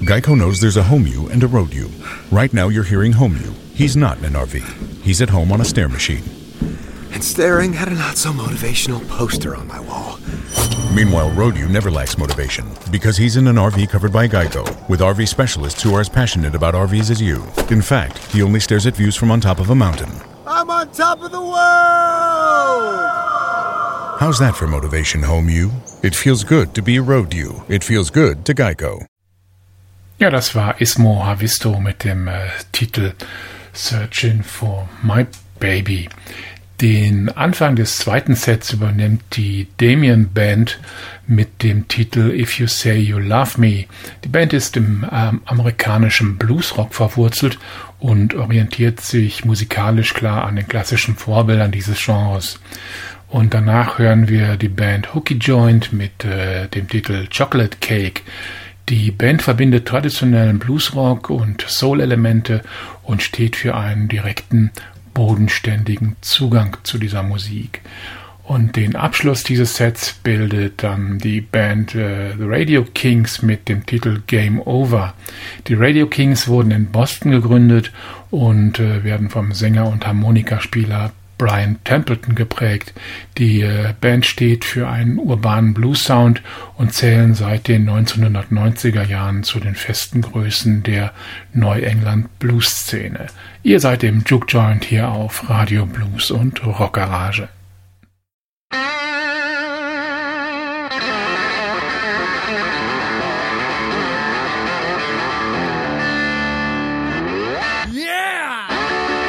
Geico knows there's a home you and a road you. Right now you're hearing home you. He's not in an RV. He's at home on a stair machine. And staring at a not-so-motivational poster on my wall. Meanwhile, road you never lacks motivation because he's in an RV covered by Geico with RV specialists who are as passionate about RVs as you. In fact, he only stares at views from on top of a mountain. I'm on top of the world! How's that for motivation, home you? It feels good to be a road you. It feels good to Geico. Ja, das war Ismo Havisto mit dem Titel Searching for My Baby. Den Anfang des zweiten Sets übernimmt die Damien Band mit dem Titel If You Say You Love Me. Die Band ist im amerikanischen Bluesrock verwurzelt und orientiert sich musikalisch klar an den klassischen Vorbildern dieses Genres. Und danach hören wir die Band Hooky Joint mit dem Titel Chocolate Cake. Die Band verbindet traditionellen Bluesrock und Soul-Elemente und steht für einen direkten, bodenständigen Zugang zu dieser Musik. Und den Abschluss dieses Sets bildet dann die Band The Radio Kings mit dem Titel Game Over. Die Radio Kings wurden in Boston gegründet und werden vom Sänger und Harmonikaspieler Brian Templeton geprägt. Die Band steht für einen urbanen Blues-Sound und zählen seit den 1990er Jahren zu den festen Größen der Neuengland-Blues-Szene. Ihr seid im Juke Joint hier auf Radio Blues und Rockgarage.